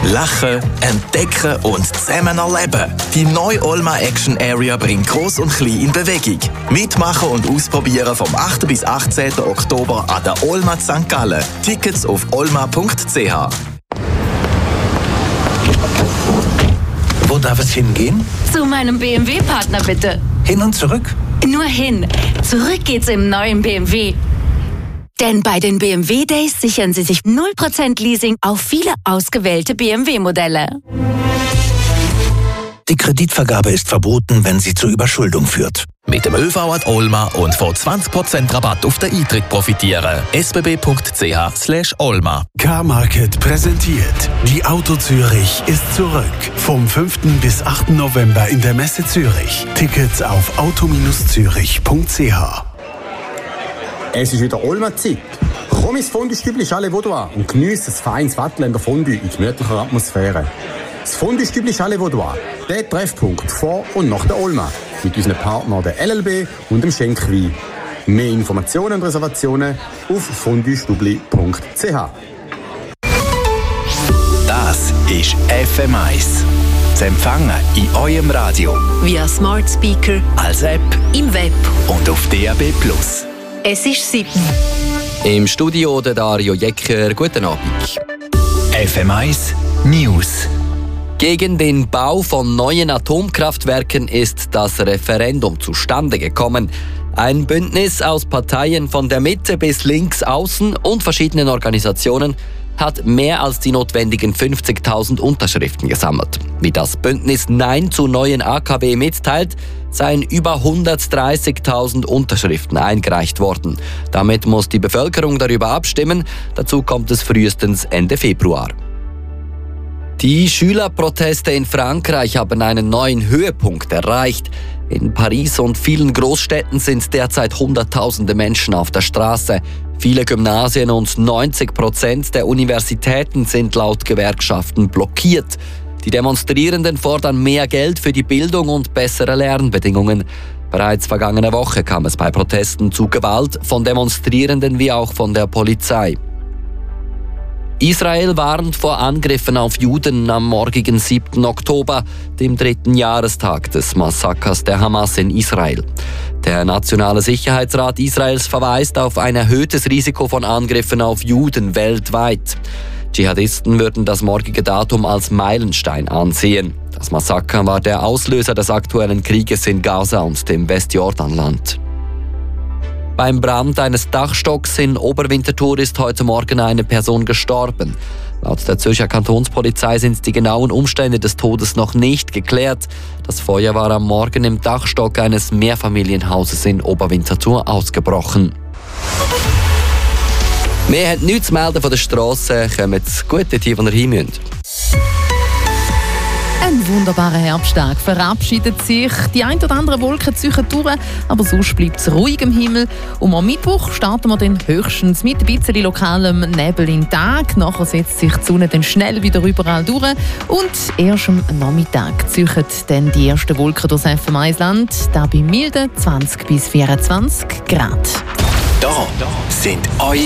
Lachen, entdecken und zusammen erleben. Die neue Olma Action Area bringt Gross und Klein in Bewegung. Mitmachen und ausprobieren vom 8. bis 18. Oktober an der Olma St. Gallen. Tickets auf olma.ch. Wo darf es hingehen? Zu meinem BMW-Partner bitte. Hin und zurück? Nur hin. Zurück geht's im neuen BMW. Denn bei den BMW Days sichern Sie sich 0% Leasing auf viele ausgewählte BMW-Modelle. Die Kreditvergabe ist verboten, wenn sie zur Überschuldung führt. Mit dem ÖV an Olma und von 20% Rabatt auf den Eintritt profitieren. sbb.ch/Olma. Car-Market präsentiert. Die Auto Zürich ist zurück. Vom 5. bis 8. November in der Messe Zürich. Tickets auf auto-zürich.ch. Es ist wieder Olma-Zeit. Komm ins Fondue-Stübli Chalet Vaudois und geniesse ein feines Wattländer Fondue in gemütlicher Atmosphäre. Das Fondue-Stübli Chalet Vaudois, der Treffpunkt vor und nach der Olma. Mit unseren Partnern der LLB und dem Schenkwein. Mehr Informationen und Reservationen auf fonduestubli.ch. Das ist FM1. Zu empfangen in eurem Radio, Via Smart Speaker, als App im Web. und auf DAB+. Es ist 7. Im Studio der Dario Jecker. Guten Abend. FM1 News. Gegen den Bau von neuen Atomkraftwerken ist das Referendum zustande gekommen. Ein Bündnis aus Parteien von der Mitte bis links außen und verschiedenen Organisationen hat mehr als die notwendigen 50.000 Unterschriften gesammelt. Wie das Bündnis Nein zu neuen AKW mitteilt, seien über 130.000 Unterschriften eingereicht worden. Damit muss die Bevölkerung darüber abstimmen. Dazu kommt es frühestens Ende Februar. Die Schülerproteste in Frankreich haben einen neuen Höhepunkt erreicht. In Paris und vielen Großstädten sind derzeit Hunderttausende Menschen auf der Straße. Viele Gymnasien und 90% der Universitäten sind laut Gewerkschaften blockiert. Die Demonstrierenden fordern mehr Geld für die Bildung und bessere Lernbedingungen. Bereits vergangene Woche kam es bei Protesten zu Gewalt von Demonstrierenden wie auch von der Polizei. Israel warnt vor Angriffen auf Juden am morgigen 7. Oktober, dem 3. Jahrestag des Massakers der Hamas in Israel. Der Nationale Sicherheitsrat Israels verweist auf ein erhöhtes Risiko von Angriffen auf Juden weltweit. Dschihadisten würden das morgige Datum als Meilenstein ansehen. Das Massaker war der Auslöser des aktuellen Krieges in Gaza und dem Westjordanland. Beim Brand eines Dachstocks in Oberwinterthur ist heute Morgen eine Person gestorben. Laut der Zürcher Kantonspolizei sind die genauen Umstände des Todes noch nicht geklärt. Das Feuer war am Morgen im Dachstock eines Mehrfamilienhauses in Oberwinterthur ausgebrochen. Wir haben nichts zu melden von der Strasse. Kommen gut dorthin, wo ihr hin müsst. Ein wunderbarer Herbsttag verabschiedet sich. Die ein oder andere Wolke ziehen durch, aber sonst bleibt es ruhig im Himmel. Und am Mittwoch starten wir dann höchstens mit ein bisschen lokalem Nebel in den Tag. Nachher setzt sich die Sonne dann schnell wieder überall durch. Und erst am Nachmittag ziehen dann die ersten Wolken durchs FM1-Land. Da bei milden 20 bis 24 Grad. Da sind eure